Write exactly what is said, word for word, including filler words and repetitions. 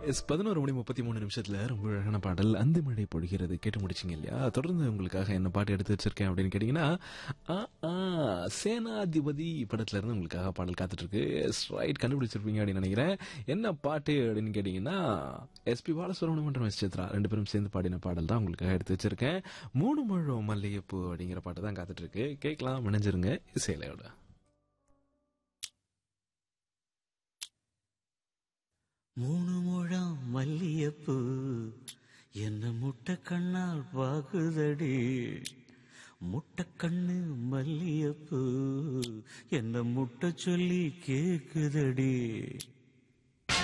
S பதினோரு மணி முப்பத்தி மூணு நிமிஷத்துல ரொம்ப அழகான பாடல் அந்த மழை பொழிகிறது கேட்டு முடிச்சிங்க இல்லையா? தொடர்ந்து உங்களுக்காக என்ன பாட்டு எடுத்து வச்சிருக்கேன் அப்படின்னு கேட்டீங்கன்னா, ஆ, ஆ, சேனாதிபதி படத்துல இருந்து உங்களுக்காக பாடல் காத்துட்டு இருக்கு. எஸ் ரைட், கண்டுபிடிச்சிருப்பீங்க அப்படின்னு நினைக்கிறேன். என்ன பாட்டு அப்படின்னு கேட்டீங்கன்னா, எஸ்பி பாலசுப்ரமணியம் மற்றும் எஸ் சித்ரா ரெண்டு பேரும் சேர்ந்து பாடின பாடல் தான் உங்களுக்காக எடுத்து வச்சிருக்கேன். மூணு முழம் மல்லிகைப்பூ அப்படிங்கிற பாட்டு தான் காத்துட்டு இருக்கு. கேட்கலாம், இணைஞ்சிருங்க இசையிலையோட. மூணு முழம் மல்லியப்பூ என்ன முட்டை கண்ணால் பாகுதடி, முட்டை கண்ணு மல்லியப்பூ என்ன முட்டை சொல்லி கேக்குதடி.